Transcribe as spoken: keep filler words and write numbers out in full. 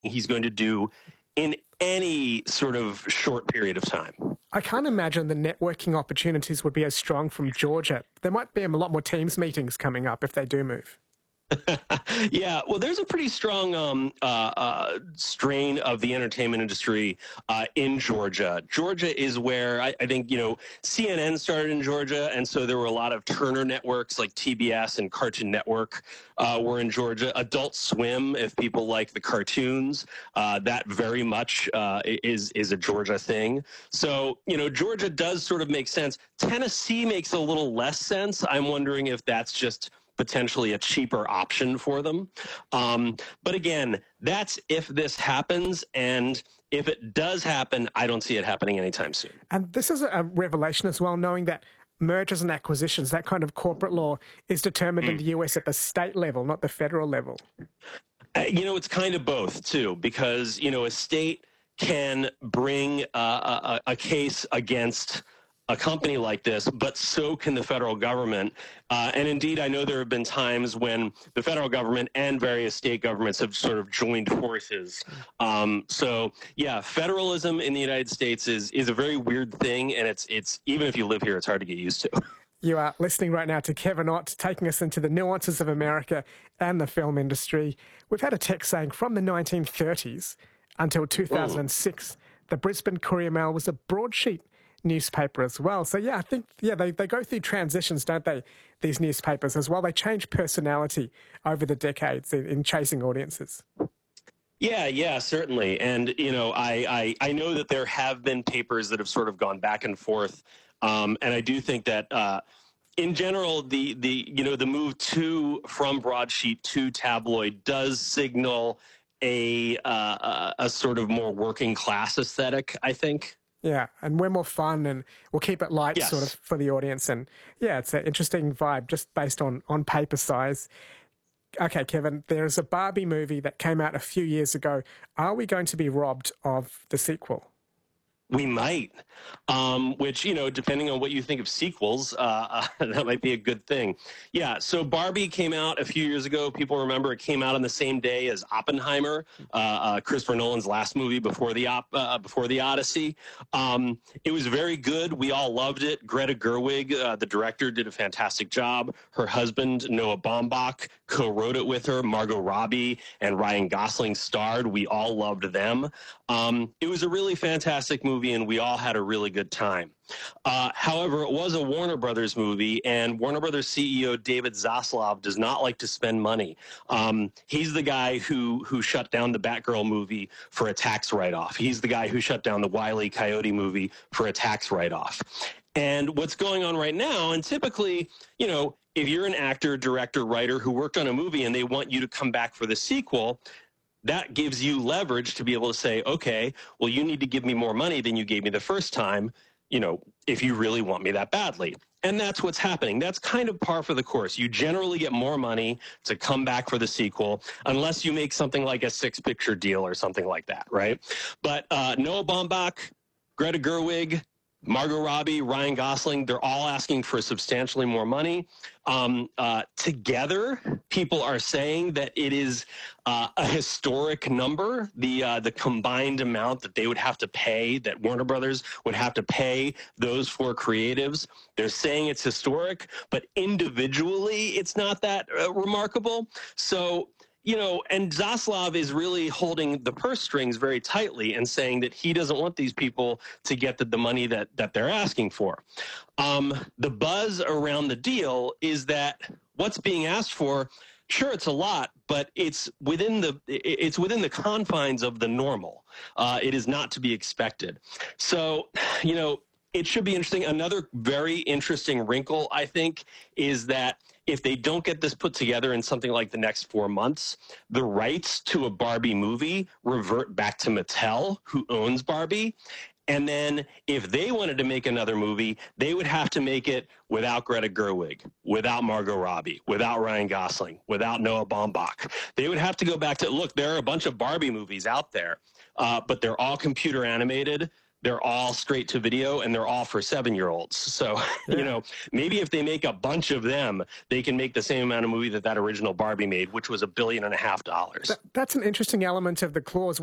he's going to do in any sort of short period of time. I can't imagine the networking opportunities would be as strong from Georgia. There might be a lot more Teams meetings coming up if they do move. Yeah, well, there's a pretty strong um, uh, uh, strain of the entertainment industry uh, in Georgia. Georgia is where I, I think, you know, C N N started in Georgia, and so there were a lot of Turner networks like T B S and Cartoon Network uh, were in Georgia. Adult Swim, if people like the cartoons, uh, that very much uh, is is a Georgia thing. So, you know, Georgia does sort of make sense. Tennessee makes a little less sense. I'm wondering if that's just potentially a cheaper option for them. Um, but again, that's if this happens. And if it does happen, I don't see it happening anytime soon. And this is a revelation as well, knowing that mergers and acquisitions, that kind of corporate law, is determined mm. in the U S at the state level, not the federal level. Uh, you know, it's kind of both, too, because, you know, a state can bring uh, a, a case against a company like this, but so can the federal government. Uh, and indeed, I know there have been times when the federal government and various state governments have sort of joined forces. Um, so, yeah, federalism in the United States is is a very weird thing, and it's it's even if you live here, it's hard to get used to. You are listening right now to Kevin Ott, taking us into the nuances of America and the film industry. We've had a text saying from the nineteen thirties until two thousand six, Ooh. the Brisbane Courier Mail was a broadsheet newspaper as well. So, yeah, I think, yeah, they, they go through transitions, don't they, these newspapers as well? They change personality over the decades in, in chasing audiences. Yeah, yeah, certainly. And, you know, I, I, I know that there have been papers that have sort of gone back and forth. Um, and I do think that, uh, in general, the, the, you know, the move to, from broadsheet to tabloid does signal a, uh, a sort of more working class aesthetic, I think. Yeah, and we're more fun and we'll keep it light yes. sort of for the audience. And yeah, it's an interesting vibe just based on, on paper size. Okay, Kevin, there's a Barbie movie that came out a few years ago. Are we going to be robbed of the sequel? We might, um, which, you know, depending on what you think of sequels, uh, uh, that might be a good thing. Yeah, so Barbie came out a few years ago. People remember it came out on the same day as Oppenheimer, uh, uh, Christopher Nolan's last movie before the op- uh, before the Odyssey. Um, it was very good. We all loved it. Greta Gerwig, uh, the director, did a fantastic job. Her husband, Noah Baumbach, co-wrote it with her. Margot Robbie and Ryan Gosling starred. We all loved them. Um, it was a really fantastic movie, and we all had a really good time. Uh, however, it was a Warner Brothers movie, and Warner Brothers C E O David Zaslav does not like to spend money. Um, he's the guy who who shut down the Batgirl movie for a tax write-off. He's the guy who shut down the Wile E. Coyote movie for a tax write-off. And what's going on right now, and typically, you know, if you're an actor, director, writer who worked on a movie and they want you to come back for the sequel, that gives you leverage to be able to say, okay, well, you need to give me more money than you gave me the first time, you know, if you really want me that badly. And that's what's happening. That's kind of par for the course. You generally get more money to come back for the sequel, unless you make something like a six-picture deal or something like that, right? But uh, Noah Baumbach, Greta Gerwig, Margot Robbie, Ryan Gosling, they're all asking for substantially more money. Um, uh, together, people are saying that it is uh, a historic number, the uh, the combined amount that they would have to pay, that Warner Brothers would have to pay those four creatives. They're saying it's historic, but individually, it's not that uh, remarkable. So, you know, and Zaslav is really holding the purse strings very tightly and saying that he doesn't want these people to get the, the money that, that they're asking for. Um, the buzz around the deal is that what's being asked for, sure, it's a lot, but it's within the it's within the confines of the normal. Uh, it is not to be expected. So, you know, it should be interesting. Another very interesting wrinkle, I think, is that if they don't get this put together in something like the next four months, the rights to a Barbie movie revert back to Mattel, who owns Barbie. And then if they wanted to make another movie, they would have to make it without Greta Gerwig, without Margot Robbie, without Ryan Gosling, without Noah Baumbach. They would have to go back to, look, there are a bunch of Barbie movies out there, uh, but they're all computer animated. they're all straight to video and they're all for seven-year-olds. So, yeah. you know, maybe if they make a bunch of them, they can make the same amount of movie that that original Barbie made, which was a billion and a half dollars. That, that's an interesting element of the clause.